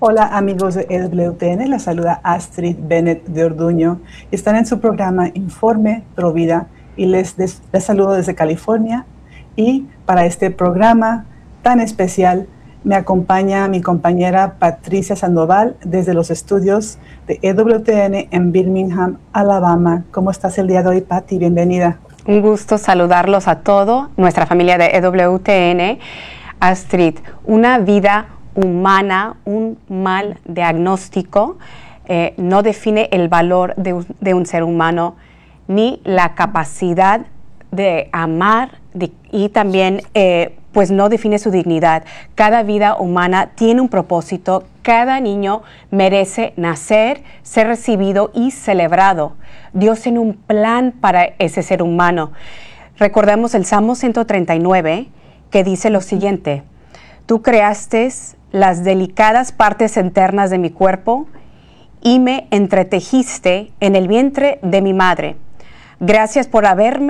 Hola amigos de EWTN, les saluda Astrid Bennett de Orduño. Están en su programa Informe Provida y les saludo desde California. Y para este programa tan especial me acompaña mi compañera Patricia Sandoval desde los estudios de EWTN en Birmingham, Alabama. ¿Cómo estás el día de hoy, Pati? Bienvenida. Un gusto saludarlos a toda nuestra familia de EWTN. Astrid, una vida humana, un mal diagnóstico no define el valor de un ser humano ni la capacidad de amar y también pues no define su dignidad. Cada vida humana tiene un propósito, cada niño merece nacer, ser recibido y celebrado. Dios tiene un plan para ese ser humano. Recordemos el Salmo 139 que dice lo siguiente: tú creaste las delicadas partes internas de mi cuerpo y me entretejiste en el vientre de mi madre. Gracias por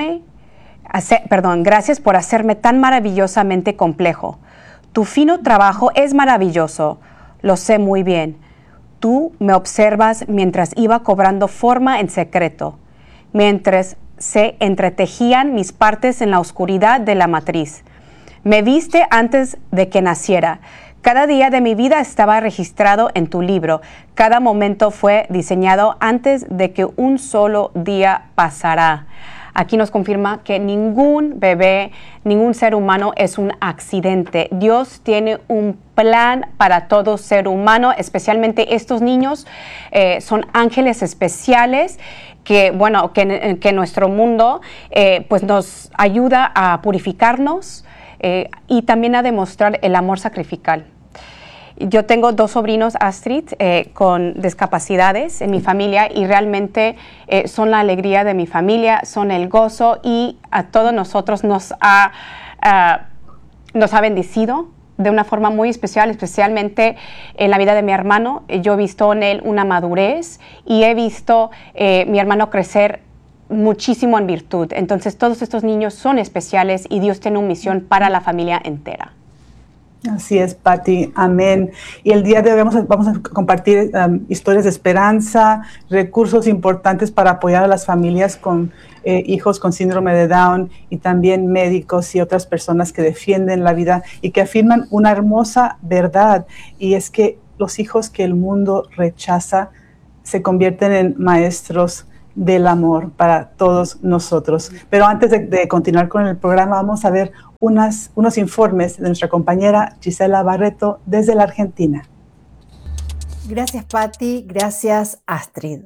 hacerme tan maravillosamente complejo. Tu fino trabajo es maravilloso, lo sé muy bien. Tú me observas mientras iba cobrando forma en secreto, mientras se entretejían mis partes en la oscuridad de la matriz. Me viste antes de que naciera. Cada día de mi vida estaba registrado en tu libro. Cada momento fue diseñado antes de que un solo día pasara. Aquí nos confirma que ningún bebé, ningún ser humano es un accidente. Dios tiene un plan para todo ser humano, especialmente estos niños son ángeles especiales que nuestro mundo pues nos ayuda a purificarnos y también a demostrar el amor sacrificial. Yo tengo 2 sobrinos, Astrid, con discapacidades en mi familia y realmente son la alegría de mi familia, son el gozo y a todos nosotros nos ha bendecido de una forma muy especial, especialmente en la vida de mi hermano. Yo he visto en él una madurez y he visto mi hermano crecer muchísimo en virtud. Entonces todos estos niños son especiales y Dios tiene una misión para la familia entera. Así es, Pati. Amén. Y el día de hoy vamos a compartir historias de esperanza, recursos importantes para apoyar a las familias con hijos con síndrome de Down y también médicos y otras personas que defienden la vida y que afirman una hermosa verdad. Y es que los hijos que el mundo rechaza se convierten en maestros del amor para todos nosotros. Pero antes de continuar con el programa, vamos a ver unos informes de nuestra compañera Gisela Barreto desde la Argentina. Gracias, Patti. Gracias, Astrid.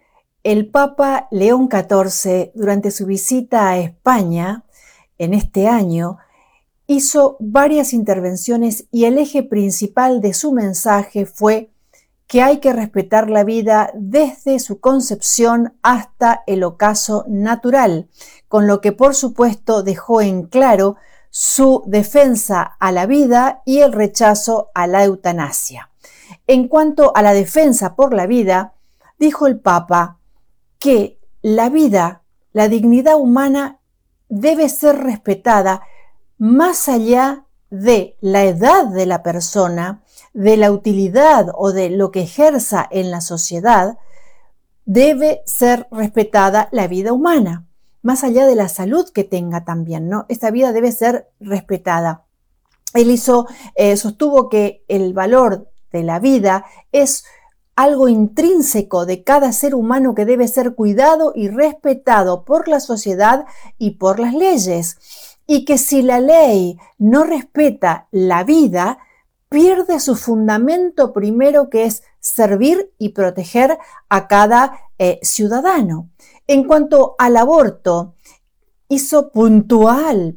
El Papa León XIV, durante su visita a España en este año, hizo varias intervenciones y el eje principal de su mensaje fue que hay que respetar la vida desde su concepción hasta el ocaso natural, con lo que por supuesto dejó en claro su defensa a la vida y el rechazo a la eutanasia. En cuanto a la defensa por la vida, dijo el Papa que la vida, la dignidad humana debe ser respetada más allá de la edad de la persona, de la utilidad o de lo que ejerza en la sociedad. Debe ser respetada la vida humana, más allá de la salud que tenga también, ¿no? Esta vida debe ser respetada. Él sostuvo que el valor de la vida es algo intrínseco de cada ser humano que debe ser cuidado y respetado por la sociedad y por las leyes. Y que si la ley no respeta la vida, pierde su fundamento primero, que es servir y proteger a cada ciudadano. En cuanto al aborto, hizo puntual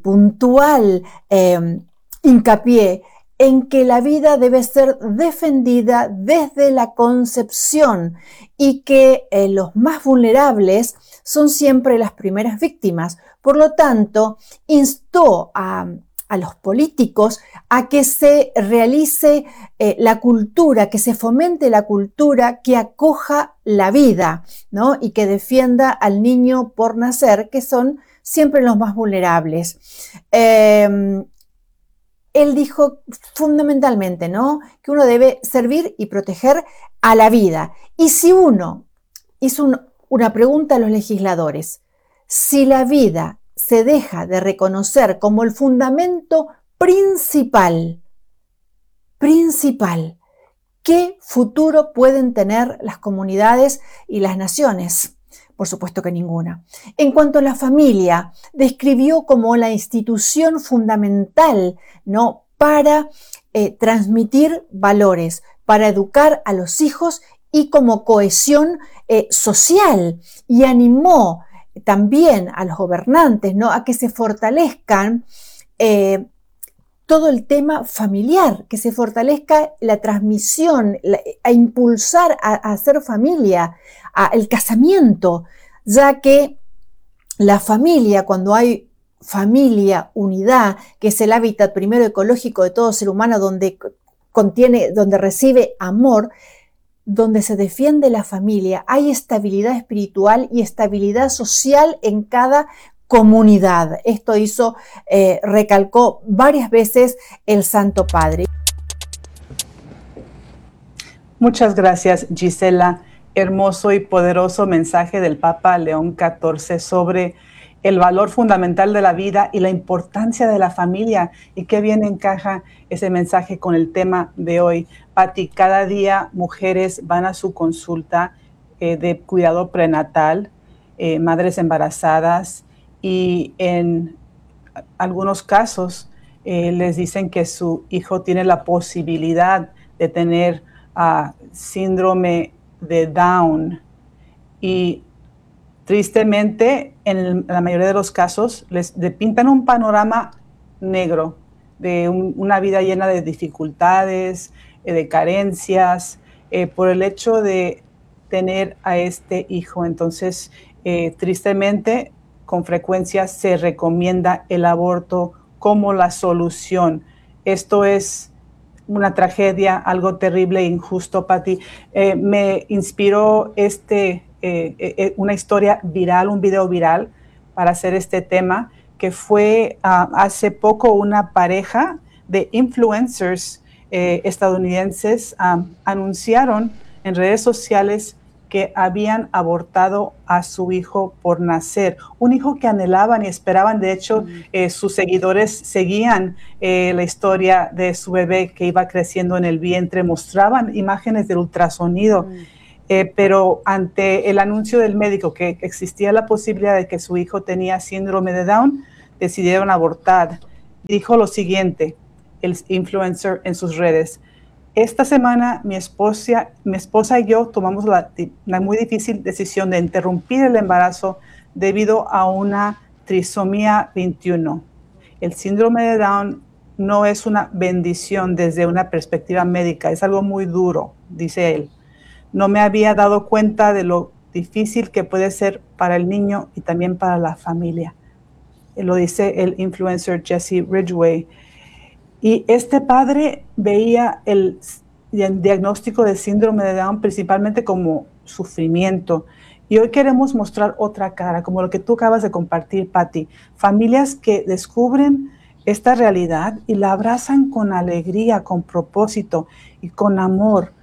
hincapié en que la vida debe ser defendida desde la concepción y que los más vulnerables son siempre las primeras víctimas. Por lo tanto, instó a los políticos a que se realice la cultura, que se fomente la cultura que acoja la vida, ¿no? Y que defienda al niño por nacer, que son siempre los más vulnerables. él dijo fundamentalmente, ¿no?, que uno debe servir y proteger a la vida. Y si uno hizo una pregunta a los legisladores, si la vida se deja de reconocer como el fundamento principal, ¿qué futuro pueden tener las comunidades y las naciones? Por supuesto que ninguna. En cuanto a la familia, describió como la institución fundamental, ¿no?, para transmitir valores, para educar a los hijos y como cohesión social, y animó también a los gobernantes, ¿no?, a que se fortalezcan todo el tema familiar, que se fortalezca la transmisión, a impulsar a hacer familia, el casamiento, ya que la familia, cuando hay familia, unidad, que es el hábitat primero ecológico de todo ser humano, donde recibe amor, donde se defiende la familia, hay estabilidad espiritual y estabilidad social en cada comunidad. Esto recalcó varias veces el Santo Padre. Muchas gracias, Gisela. Hermoso y poderoso mensaje del Papa León XIV sobre el valor fundamental de la vida y la importancia de la familia. Y qué bien encaja ese mensaje con el tema de hoy. Pati, cada día mujeres van a su consulta de cuidado prenatal, madres embarazadas, y en algunos casos les dicen que su hijo tiene la posibilidad de tener síndrome de Down, y tristemente en la mayoría de los casos les pintan un panorama negro de una vida llena de dificultades, de carencias, por el hecho de tener a este hijo. Entonces, tristemente, con frecuencia se recomienda el aborto como la solución. Esto es una tragedia, algo terrible e injusto, Pati. Me inspiró una historia viral, un video viral para hacer este tema, que fue hace poco una pareja de influencers estadounidenses anunciaron en redes sociales que habían abortado a su hijo por nacer, un hijo que anhelaban y esperaban. De hecho, sus seguidores seguían la historia de su bebé que iba creciendo en el vientre, mostraban imágenes del ultrasonido, pero ante el anuncio del médico que existía la posibilidad de que su hijo tenía síndrome de Down, decidieron abortar. Dijo lo siguiente, el influencer en sus redes: esta semana mi esposa y yo tomamos la muy difícil decisión de interrumpir el embarazo debido a una trisomía 21. El síndrome de Down no es una bendición desde una perspectiva médica, es algo muy duro, dice él. No me había dado cuenta de lo difícil que puede ser para el niño y también para la familia. Lo dice el influencer Jesse Ridgway. Y este padre veía el diagnóstico de síndrome de Down principalmente como sufrimiento. Y hoy queremos mostrar otra cara, como lo que tú acabas de compartir, Pati. Familias que descubren esta realidad y la abrazan con alegría, con propósito y con amor.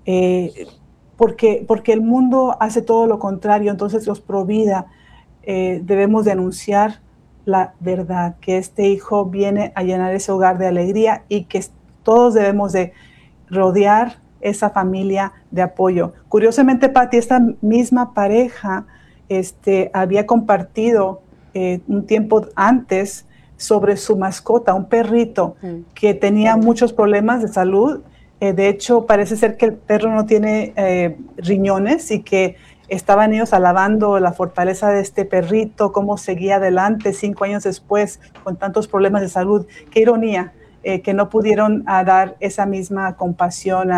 Porque el mundo hace todo lo contrario. Entonces los Provida debemos denunciar la verdad, que este hijo viene a llenar ese hogar de alegría y que todos debemos de rodear esa familia de apoyo. Curiosamente, Pati, esta misma pareja había compartido un tiempo antes sobre su mascota, un perrito que tenía muchos problemas de salud. De hecho, parece ser que el perro no tiene riñones, y que estaban ellos alabando la fortaleza de este perrito, cómo seguía adelante 5 años después con tantos problemas de salud. Qué ironía que no pudieron dar esa misma compasión,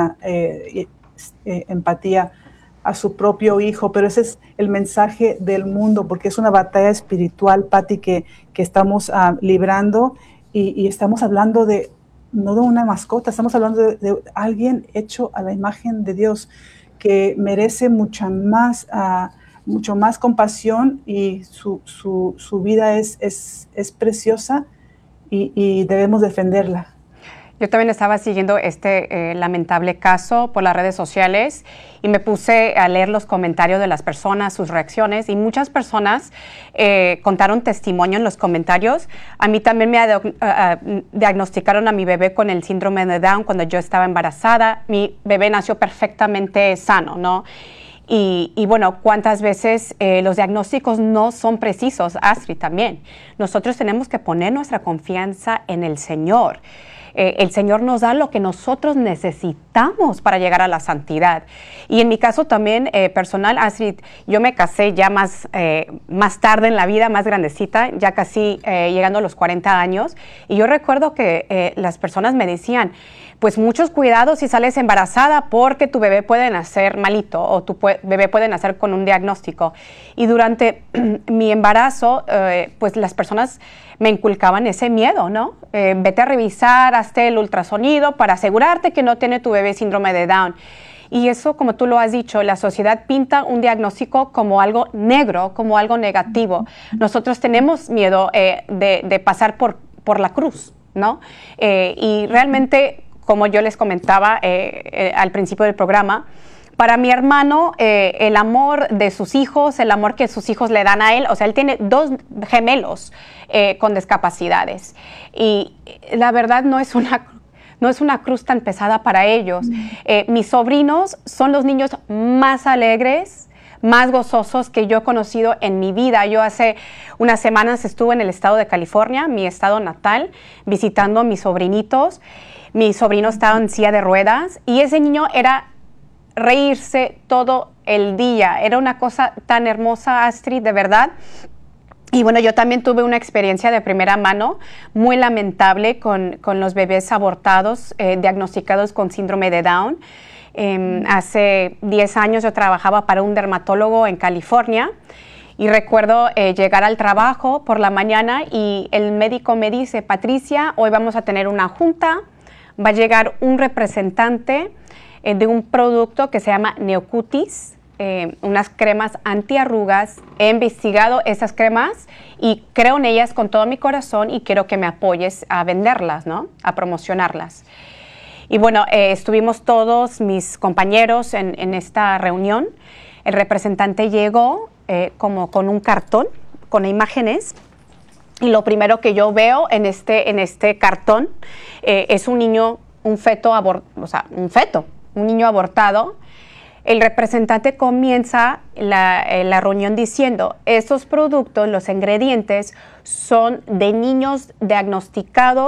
empatía a su propio hijo. Pero ese es el mensaje del mundo, porque es una batalla espiritual, Pati, que estamos librando, y estamos hablando no de una mascota, estamos hablando de alguien hecho a la imagen de Dios, que merece mucho más compasión, y su vida es preciosa, y debemos defenderla. Yo también estaba siguiendo este lamentable caso por las redes sociales y me puse a leer los comentarios de las personas, sus reacciones, y muchas personas contaron testimonio en los comentarios. A mí también me diagnosticaron a mi bebé con el síndrome de Down cuando yo estaba embarazada. Mi bebé nació perfectamente sano, ¿no? Y bueno, ¿cuántas veces los diagnósticos no son precisos? Astrid, también. Nosotros tenemos que poner nuestra confianza en el Señor. El Señor nos da lo que nosotros necesitamos para llegar a la santidad. Y en mi caso también personal, Astrid, yo me casé ya más tarde en la vida, más grandecita, ya casi llegando a los 40 años. Y yo recuerdo que las personas me decían, pues muchos cuidados si sales embarazada porque tu bebé puede nacer malito o tu bebé puede nacer con un diagnóstico. Y durante mi embarazo, pues las personas me inculcaban ese miedo, ¿no? Vete a revisar, hazte el ultrasonido para asegurarte que no tiene tu bebé síndrome de Down. Y eso, como tú lo has dicho, la sociedad pinta un diagnóstico como algo negro, como algo negativo. Nosotros tenemos miedo de pasar por la cruz, ¿no? Y realmente, como yo les comentaba al principio del programa, para mi hermano, el amor de sus hijos, el amor que sus hijos le dan a él, o sea, él tiene 2 gemelos con discapacidades. Y la verdad no es una cruz tan pesada para ellos. Mis sobrinos son los niños más alegres, más gozosos que yo he conocido en mi vida. Yo hace unas semanas estuve en el estado de California, mi estado natal, visitando a mis sobrinitos. Mi sobrino estaba en silla de ruedas y ese niño era reírse todo el día. Era una cosa tan hermosa, Astrid, de verdad. Y bueno, yo también tuve una experiencia de primera mano muy lamentable con los bebés abortados, diagnosticados con síndrome de Down. Hace 10 años yo trabajaba para un dermatólogo en California y recuerdo llegar al trabajo por la mañana y el médico me dice, Patricia, hoy vamos a tener una junta, va a llegar un representante de un producto que se llama Neocutis, unas cremas antiarrugas. He investigado esas cremas y creo en ellas con todo mi corazón y quiero que me apoyes a venderlas, ¿no? A promocionarlas. Y bueno, estuvimos todos mis compañeros en esta reunión. El representante llegó como con un cartón con imágenes y lo primero que yo veo en este cartón es un niño, un niño abortado. El representante comienza la reunión diciendo, estos productos, los ingredientes, son de niños diagnosticados